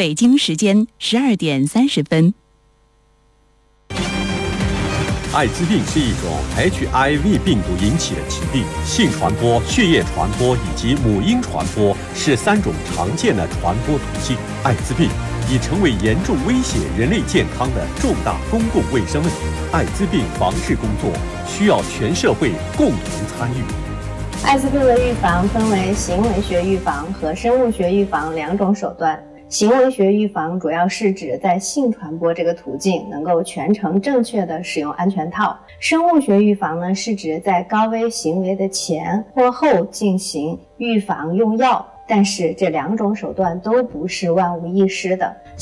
北京时间12:30。 艾滋病是一种 HIV 病毒引起的疾病，性传播、血液传播以及母婴传播是3种常见的传播途径。艾滋病已成为严重威胁人类健康的重大公共卫生问题。艾滋病防治工作需要全社会共同参与。 艾滋病的预防分为行为学预防和生物学预防2种手段。行为学预防主要是指在性传播这个途径能够全程正确的使用安全套。生物学预防呢，是指在高危行为的前或后进行预防用药，但是这2种手段都不是万无一失的。